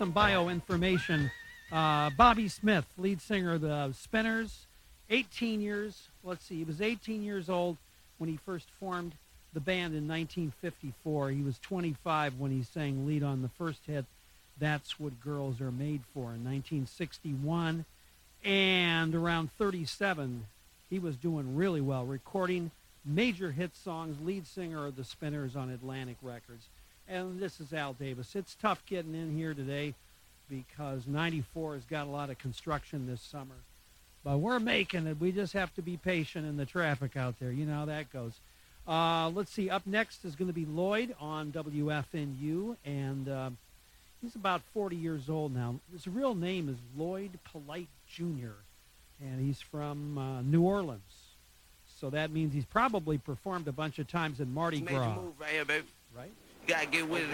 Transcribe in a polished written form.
some bio information. Bobby Smith, lead singer of the Spinners, 18 years. Let's see, he was 18 years old when he first formed the band in 1954. He was 25 when he sang lead on the first hit, That's What Girls Are Made For, in 1961. And around 37, he was doing really well, recording major hit songs, lead singer of the Spinners on Atlantic Records. And this is Al Davis. It's tough getting in here today because 94 has got a lot of construction this summer. But we're making it. We just have to be patient in the traffic out there. You know how that goes. Let's see. Up next is going to be Lloyd on WFNU, and he's about 40 years old now. His real name is Lloyd Polite Jr., and he's from New Orleans. So that means he's probably performed a bunch of times in Mardi Gras. Major move right here, baby. Right? You gotta get with it.